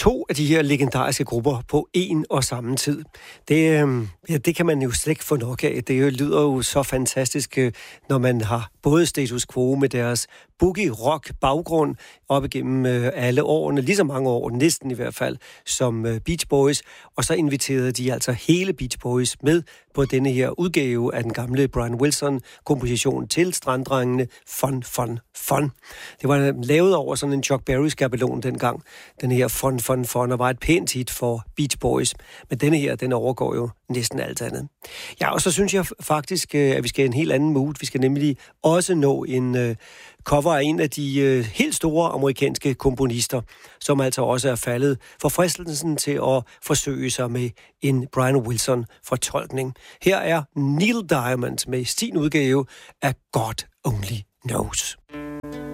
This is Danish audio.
to af de her legendariske grupper på en og samme tid. Det kan man jo slet ikke få nok af. Det lyder jo så fantastisk, når man har både Status Quo med deres boogie-rock-baggrund op igennem alle årene, lige så mange år, næsten i hvert fald, som Beach Boys. Og så inviterede de altså hele Beach Boys med på denne her udgave af den gamle Brian Wilson-komposition til Stranddrengene Fun, Fun, Fun. Det var lavet over sådan en Chuck Berry-skabelon dengang, den her Fun, Fun, Fun, og var et pænt hit for Beach Boys. Men denne her, den overgår jo næsten alt andet. Ja, og så synes jeg faktisk, at vi skal en helt anden mood. Vi skal nemlig også nå en cover af en af de helt store amerikanske komponister, som altså også er faldet for fristelsen til at forsøge sig med en Brian Wilson-fortolkning. Her er Neil Diamond med sin udgave af God Only Knows.